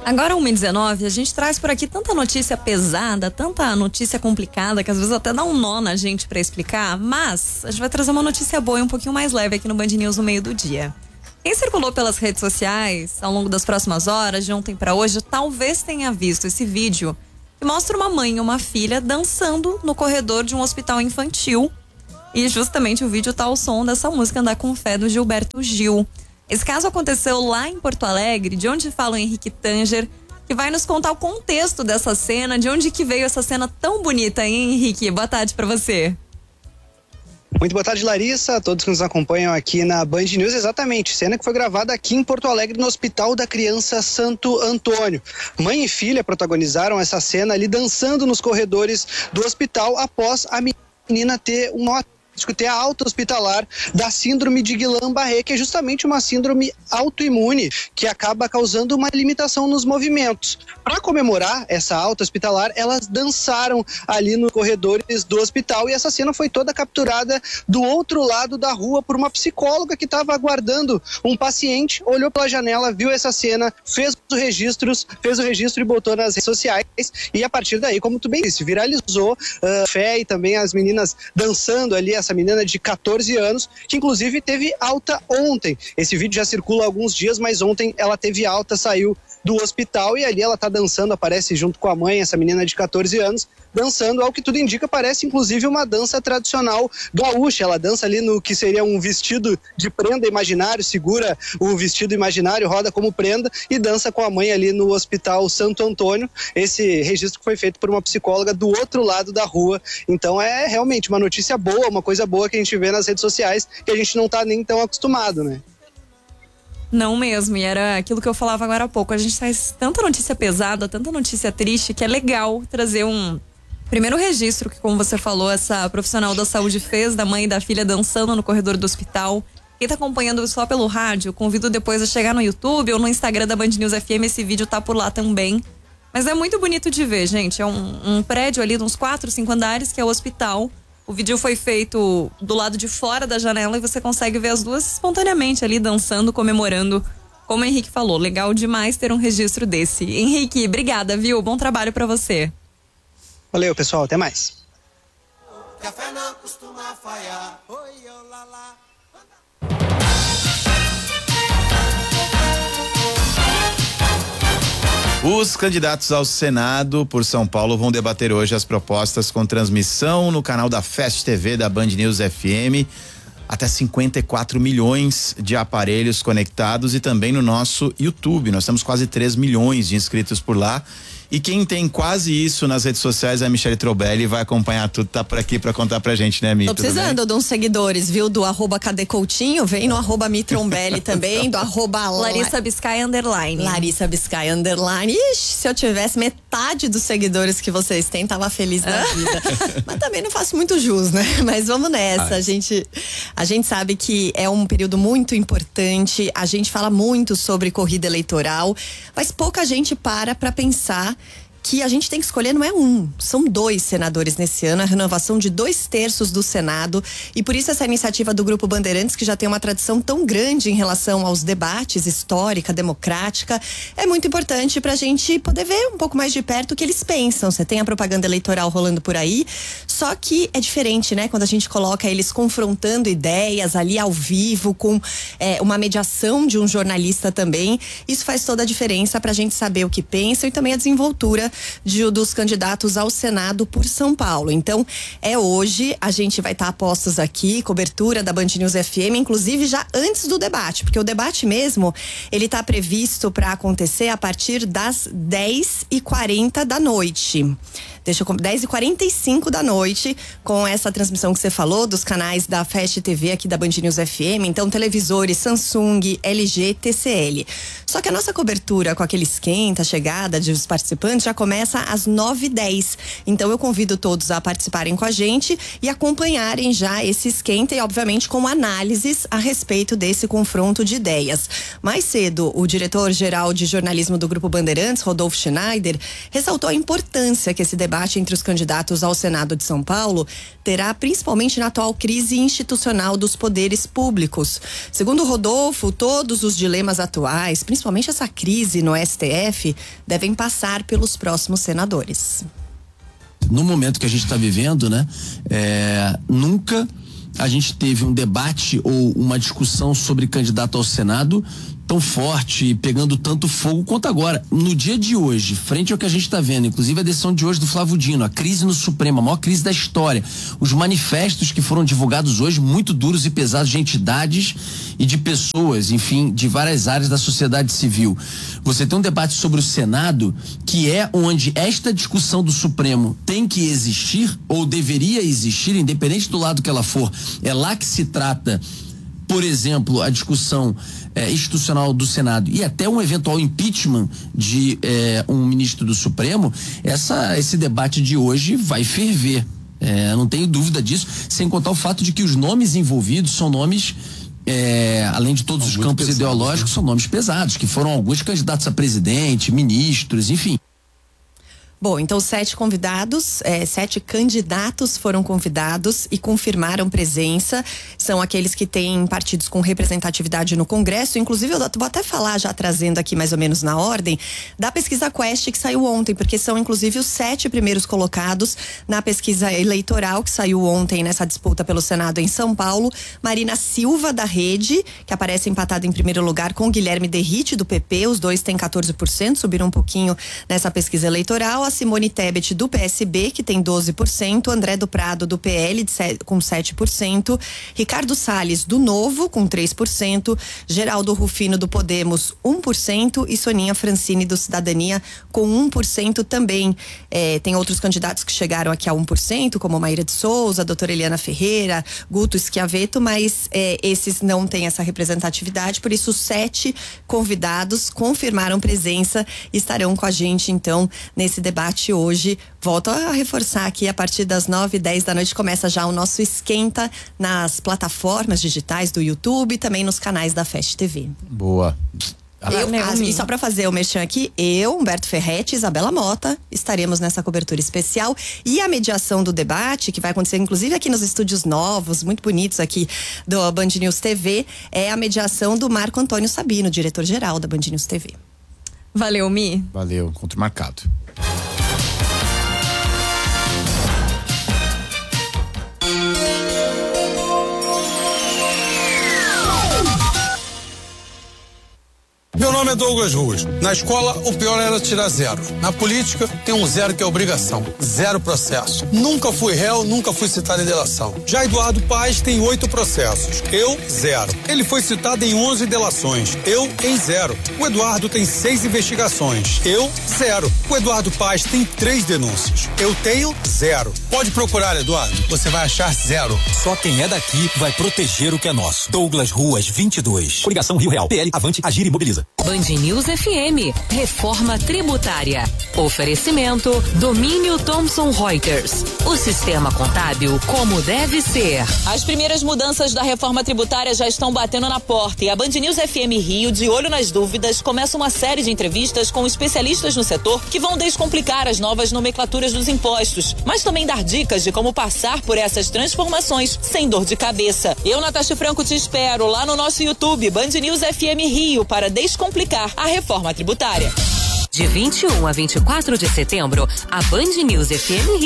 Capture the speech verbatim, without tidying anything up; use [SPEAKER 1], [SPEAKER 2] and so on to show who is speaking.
[SPEAKER 1] Agora, uma e dezenove, a gente traz por aqui tanta notícia pesada, tanta notícia complicada, que às vezes até dá um nó na gente pra explicar, mas a gente vai trazer uma notícia boa e um pouquinho mais leve aqui no Band News no meio do dia. Quem circulou pelas redes sociais ao longo das próximas horas, de ontem pra hoje, talvez tenha visto esse vídeo que mostra uma mãe e uma filha dançando no corredor de um hospital infantil. E justamente o vídeo tá ao som dessa música Andar com Fé, do Gilberto Gil. Esse caso aconteceu lá em Porto Alegre, de onde fala o Henrique Tanger, que vai nos contar o contexto dessa cena, de onde que veio essa cena tão bonita, hein, Henrique? Boa tarde pra você.
[SPEAKER 2] Muito boa tarde, Larissa, a todos que nos acompanham aqui na Band News. Exatamente, cena que foi gravada aqui em Porto Alegre, no Hospital da Criança Santo Antônio. Mãe e filha protagonizaram essa cena ali dançando nos corredores do hospital após a menina ter um nó ter a alta hospitalar da síndrome de Guillain-Barré, que é justamente uma síndrome autoimune que acaba causando uma limitação nos movimentos. Para comemorar essa alta hospitalar, elas dançaram ali nos corredores do hospital e essa cena foi toda capturada do outro lado da rua por uma psicóloga que estava aguardando um paciente, olhou pela janela, viu essa cena, fez os registros, fez o registro e botou nas redes sociais e a partir daí, como tu bem disse, viralizou uh, Fé e também as meninas dançando ali, essa menina de catorze anos, que inclusive teve alta ontem. Esse vídeo já circula há alguns dias, mas ontem ela teve alta, saiu do hospital e ali ela tá dançando, aparece junto com a mãe, essa menina de catorze anos, dançando, ao que tudo indica, parece inclusive uma dança tradicional gaúcha. Ela dança ali no que seria um vestido de prenda imaginário, segura o vestido imaginário, roda como prenda e dança com a mãe ali no Hospital Santo Antônio. Esse registro foi feito por uma psicóloga do outro lado da rua, então é realmente uma notícia boa, uma coisa boa que a gente vê nas redes sociais, que a gente não tá nem tão acostumado, né?
[SPEAKER 1] Não mesmo, e era aquilo que eu falava agora há pouco. A gente traz tanta notícia pesada, tanta notícia triste, que é legal trazer um primeiro registro que, como você falou, essa profissional da saúde fez, da mãe e da filha dançando no corredor do hospital. Quem tá acompanhando só pelo rádio, convido depois a chegar no YouTube ou no Instagram da Band News F M, esse vídeo tá por lá também. Mas é muito bonito de ver, gente. É um, um prédio ali de uns quatro, cinco andares, que é o hospital. O vídeo foi feito do lado de fora da janela e você consegue ver as duas espontaneamente ali dançando, comemorando. Como o Henrique falou, legal demais ter um registro desse. Henrique, obrigada, viu? Bom trabalho pra você.
[SPEAKER 2] Valeu, pessoal. Até mais.
[SPEAKER 3] Café não costuma falhar. Oi, olá, lá.
[SPEAKER 4] Os candidatos ao Senado por São Paulo vão debater hoje as propostas com transmissão no canal da Fast T V da Band News F M. Até cinquenta e quatro milhões de aparelhos conectados e também no nosso YouTube. Nós temos quase três milhões de inscritos por lá. E quem tem quase isso nas redes sociais é a Michele Trobelli, vai acompanhar tudo, tá por aqui pra contar pra gente, né, Mi?
[SPEAKER 5] Tô precisando de uns seguidores, viu? Do arroba Cadê Coutinho, vem no arroba Mitrombelli também, do arroba
[SPEAKER 1] Larissa Biscay Underline.
[SPEAKER 5] Larissa Biscay Underline. Ixi, se eu tivesse metade dos seguidores que vocês têm, tava feliz da vida. Mas também não faço muito jus, né? Mas vamos nessa, a gente, a gente sabe que é um período muito importante, a gente fala muito sobre corrida eleitoral, mas pouca gente para pra pensar que a gente tem que escolher não é um, são dois senadores nesse ano, a renovação de dois terços do Senado, e por isso essa iniciativa do Grupo Bandeirantes, que já tem uma tradição tão grande em relação aos debates, histórica, democrática, é muito importante pra gente poder ver um pouco mais de perto o que eles pensam. Você tem a propaganda eleitoral rolando por aí, só que é diferente, né? Quando a gente coloca eles confrontando ideias ali ao vivo, com é, uma mediação de um jornalista também, isso faz toda a diferença pra gente saber o que pensam e também a desenvoltura De, dos candidatos ao Senado por São Paulo. Então, é hoje, a gente vai estar tá a postos aqui, cobertura da Band News F M, inclusive já antes do debate, porque o debate mesmo, ele está previsto para acontecer a partir das dez e quarenta da noite. Deixa eu dez e quarenta e cinco da noite, com essa transmissão que você falou dos canais da Fast T V aqui da Band News F M, então televisores Samsung, L G, T C L. Só que a nossa cobertura com aquele esquenta, chegada dos participantes já começa às nove e dez. Então eu convido todos a participarem com a gente e acompanharem já esse esquenta e obviamente com análises a respeito desse confronto de ideias. Mais cedo, o diretor-geral de jornalismo do Grupo Bandeirantes, Rodolfo Schneider, ressaltou a importância que esse debate debate entre os candidatos ao Senado de São Paulo terá principalmente na atual crise institucional dos poderes públicos. Segundo Rodolfo, todos os dilemas atuais, principalmente principalmente essa crise no S T F, devem passar pelos próximos senadores.
[SPEAKER 6] No momento que a gente está vivendo, né, é, nunca a gente teve um debate ou uma discussão sobre candidato ao Senado tão forte e pegando tanto fogo quanto agora. No dia de hoje, frente ao que a gente está vendo, inclusive a decisão de hoje do Flávio Dino, a crise no Supremo, a maior crise da história, os manifestos que foram divulgados hoje, muito duros e pesados de entidades e de pessoas, enfim, de várias áreas da sociedade civil. Você tem um debate sobre o Senado, que é onde esta discussão do Supremo tem que existir, ou deveria existir, independente do lado que ela for. É lá que se trata, por exemplo, a discussão é, institucional do Senado e até um eventual impeachment de é, um ministro do Supremo. Essa, esse debate de hoje vai ferver, é, não tenho dúvida disso, sem contar o fato de que os nomes envolvidos são nomes, é, além de todos são os campos pesados, ideológicos, né? São nomes pesados, que foram alguns candidatos a presidente, ministros, enfim.
[SPEAKER 5] Bom, então sete convidados, é, sete candidatos foram convidados e confirmaram presença. São aqueles que têm partidos com representatividade no Congresso. Inclusive, eu vou até falar, já trazendo aqui mais ou menos na ordem, da pesquisa Quest que saiu ontem, porque são inclusive os sete primeiros colocados na pesquisa eleitoral que saiu ontem nessa disputa pelo Senado em São Paulo. Marina Silva, da Rede, que aparece empatada em primeiro lugar com Guilherme Derrite, do P P. Os dois têm quatorze por cento, subiram um pouquinho nessa pesquisa eleitoral. A Simone Tebet, do P S B, que tem doze por cento, André do Prado, do P L, com sete por cento, Ricardo Salles, do Novo, com três por cento, Geraldo Rufino, do Podemos, um por cento e Soninha Francini, do Cidadania, com um por cento também. É, tem outros candidatos que chegaram aqui a um por cento, como Maíra de Souza, a doutora Eliana Ferreira, Guto Schiavetto, mas é, esses não têm essa representatividade, por isso sete convidados confirmaram presença e estarão com a gente, então, nesse debate hoje. Volto a reforçar aqui, a partir das nove e dez da noite começa já o nosso esquenta nas plataformas digitais do YouTube e também nos canais da Fast T V.
[SPEAKER 4] Boa.
[SPEAKER 5] Eu, as, e só para fazer o merchan aqui, eu, Humberto Ferretti e Isabela Mota estaremos nessa cobertura especial, e a mediação do debate, que vai acontecer inclusive aqui nos estúdios novos, muito bonitos aqui do Band News T V, é a mediação do Marco Antônio Sabino, diretor-geral da Band News T V.
[SPEAKER 1] Valeu, Mi.
[SPEAKER 4] Valeu, encontro marcado.
[SPEAKER 7] Meu nome é Douglas Ruas. Na escola, o pior era tirar zero. Na política, tem um zero que é obrigação. Zero processo. Nunca fui réu, nunca fui citado em delação. Já Eduardo Paes tem oito processos. Eu, zero. Ele foi citado em onze delações. Eu, em zero. O Eduardo tem seis investigações. Eu, zero. O Eduardo Paes tem três denúncias. Eu tenho zero. Pode procurar, Eduardo. Você vai achar zero.
[SPEAKER 8] Só quem é daqui vai proteger o que é nosso. Douglas Ruas, vinte e dois. Coligação Rio Real. P L, Avante, Agir e Mobiliza.
[SPEAKER 9] Band News F M, Reforma Tributária. Oferecimento Domínio Thomson Reuters. O sistema contábil como deve ser.
[SPEAKER 10] As primeiras mudanças da reforma tributária já estão batendo na porta, e a Band News F M Rio, de olho nas dúvidas, começa uma série de entrevistas com especialistas no setor que vão descomplicar as novas nomenclaturas dos impostos, mas também dar dicas de como passar por essas transformações sem dor de cabeça. Eu, Natasha Franco, te espero lá no nosso YouTube, Band News F M Rio, para descomplicar a reforma tributária.
[SPEAKER 9] De vinte e um a vinte e quatro de setembro, a Band News F M